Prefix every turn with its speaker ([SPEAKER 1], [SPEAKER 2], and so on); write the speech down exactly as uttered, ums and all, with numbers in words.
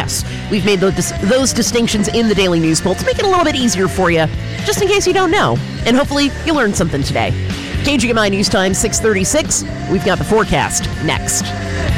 [SPEAKER 1] yes, we've made those, those distinctions in the Daily News Poll to make it a little bit easier for you, just in case you don't know. And hopefully you learned something today. K G M I News Time, six thirty-six. We've got the forecast next.